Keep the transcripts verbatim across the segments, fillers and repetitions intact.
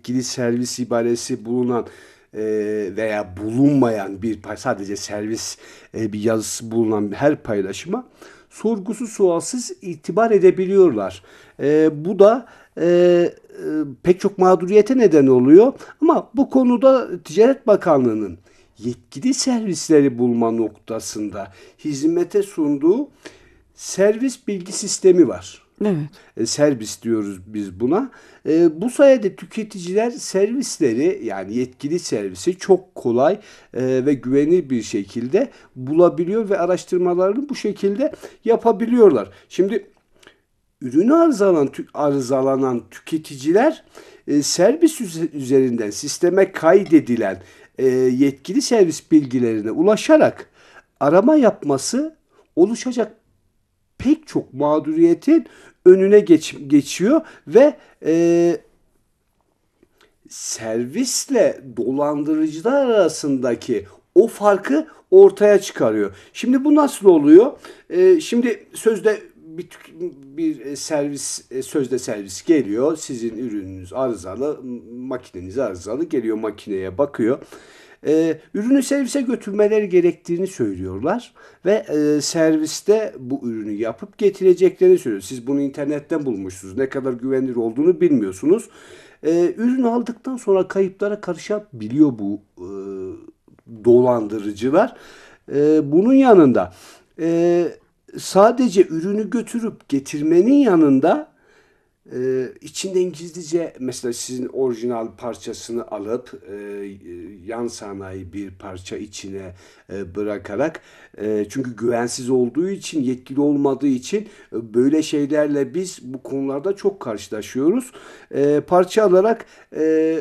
yetkili servis ibaresi bulunan e, veya bulunmayan bir pay- sadece servis e, bir yazısı bulunan her paylaşıma sorgusuz sualsız itibar edebiliyorlar. E, bu da e, e, pek çok mağduriyete neden oluyor. Ama bu konuda Ticaret Bakanlığı'nın yetkili servisleri bulma noktasında hizmete sunduğu servis bilgi sistemi var. Evet. E, servis diyoruz biz buna. E, bu sayede tüketiciler servisleri yani yetkili servisi çok kolay e, ve güvenilir bir şekilde bulabiliyor ve araştırmalarını bu şekilde yapabiliyorlar. Şimdi ürünü arızalanan, arızalanan tüketiciler e, servis üzerinden sisteme kaydedilen e, yetkili servis bilgilerine ulaşarak arama yapması oluşacak pek çok mağduriyetin önüne geç, geçiyor ve e, servisle dolandırıcılar arasındaki o farkı ortaya çıkarıyor. Şimdi bu nasıl oluyor? E, şimdi sözde bir, bir servis e, sözde servis geliyor. Sizin ürününüz arızalı, makineniz arızalı geliyor makineye bakıyor. Ee, ürünü servise götürmeleri gerektiğini söylüyorlar ve e, serviste bu ürünü yapıp getireceklerini söylüyor. Siz bunu internetten bulmuşsunuz. Ne kadar güvenilir olduğunu bilmiyorsunuz. Ee, ürünü aldıktan sonra kayıplara karışabiliyor bu e, dolandırıcılar. Ee, bunun yanında e, sadece ürünü götürüp getirmenin yanında ee, içinden gizlice mesela sizin orijinal parçasını alıp e, yan sanayi bir parça içine e, bırakarak e, çünkü güvensiz olduğu için yetkili olmadığı için e, böyle şeylerle biz bu konularda çok karşılaşıyoruz. E, parça alarak e,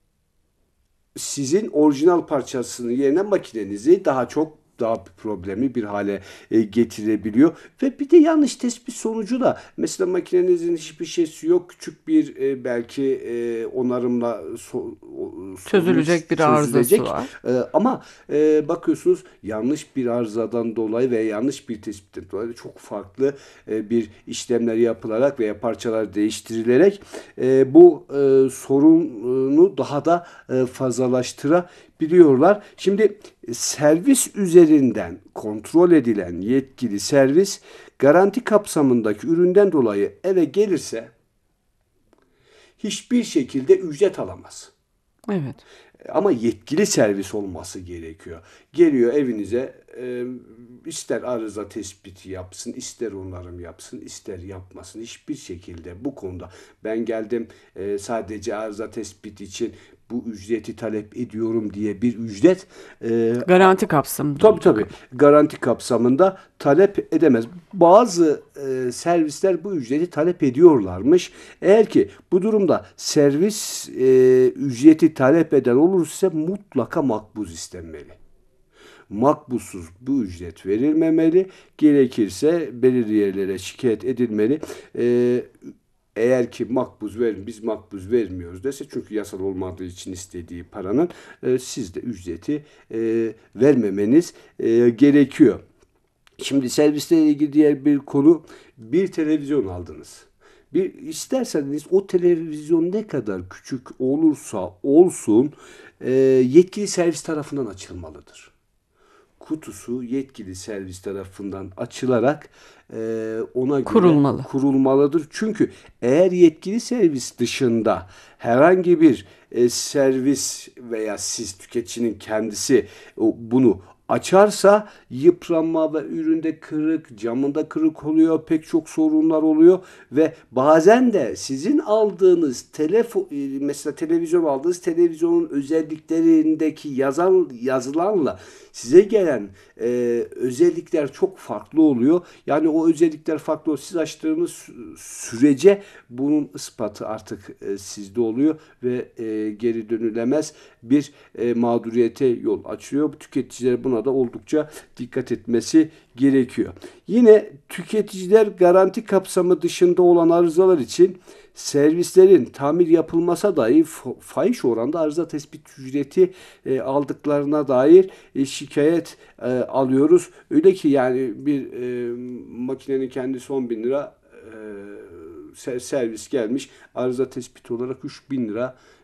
sizin orijinal parçasını yerine makinenizi daha çok daha problemi bir hale e, getirebiliyor ve bir de yanlış tespit sonucu da mesela makinenizin hiçbir şeysi yok küçük bir e, belki e, onarımla so- o- sorunu Çözülecek bir arızası çözülecek. var. E, ama e, bakıyorsunuz yanlış bir arızadan dolayı veya yanlış bir tespitten dolayı çok farklı e, bir işlemler yapılarak veya parçalar değiştirilerek e, bu e, sorunu daha da e, fazlalaştırabiliyorlar. Şimdi servis üzerinden kontrol edilen yetkili servis garanti kapsamındaki üründen dolayı eve gelirse hiçbir şekilde ücret alamaz. Evet. Ama yetkili servis olması gerekiyor. Geliyor evinize e, ister arıza tespiti yapsın, ister onarım yapsın, ister yapmasın. Hiçbir şekilde bu konuda ben geldim e, sadece arıza tespiti için bu ücreti talep ediyorum diye bir ücret e, Garanti kapsamında tabii olacak tabii ama. garanti kapsamında talep edemez. Bazı e, servisler bu ücreti talep ediyorlarmış. Eğer ki bu durumda servis e, ücreti talep eden olursa mutlaka makbuz istenmeli. Makbuzsuz bu ücret verilmemeli. Gerekirse belirli yerlere şikayet edilmeli. E, eğer ki makbuz verin, biz makbuz vermiyoruz dese çünkü yasal olmadığı için istediği paranın e, siz de ücreti e, vermemeniz e, gerekiyor. Şimdi servisle ilgili diğer bir konu bir televizyon aldınız. Bir isterseniz o televizyon ne kadar küçük olursa olsun e, yetkili servis tarafından açılmalıdır. Kutusu yetkili servis tarafından açılarak e, ona göre Kurulmalı. kurulmalıdır. Çünkü eğer yetkili servis dışında herhangi bir e, servis veya siz tüketicinin kendisi o, bunu açarsa yıpranma ve üründe kırık, camında kırık oluyor, pek çok sorunlar oluyor ve bazen de sizin aldığınız telefon mesela televizyon aldığınız televizyonun özelliklerindeki yazan yazılanla size gelen e, özellikler çok farklı oluyor. Yani o özellikler farklı. Siz açtığınız sürece bunun ispatı artık e, sizde oluyor ve e, geri dönülemez bir e, mağduriyete yol açıyor. Tüketiciler buna da oldukça dikkat etmesi gerekiyor. Yine tüketiciler garanti kapsamı dışında olan arızalar için servislerin tamir yapılmasa dahi fahiş oranda arıza tespit ücreti e, aldıklarına dair e, şikayet e, alıyoruz. Öyle ki yani bir e, makinenin kendisi on bin lira e, servis gelmiş arıza tespiti olarak üç bin lira